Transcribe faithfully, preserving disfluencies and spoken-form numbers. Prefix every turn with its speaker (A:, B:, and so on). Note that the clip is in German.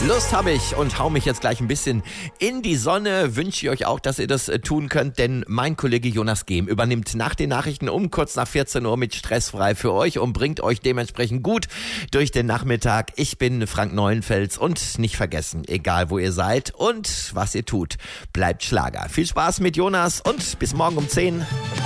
A: Lust habe ich und hau mich jetzt gleich ein bisschen in die Sonne. Wünsche ich euch auch, dass ihr das äh, tun könnt, denn mein Kollege Jonas Gehm übernimmt nach den Nachrichten um kurz nach vierzehn Uhr mit Stressfrei für euch und bringt euch dementsprechend gut durch den Nachmittag. Ich bin Frank Neuenfels und nicht vergessen, egal wo ihr seid und was ihr tut, bleibt Schlager. Viel Spaß mit Jonas und bis morgen um zehn.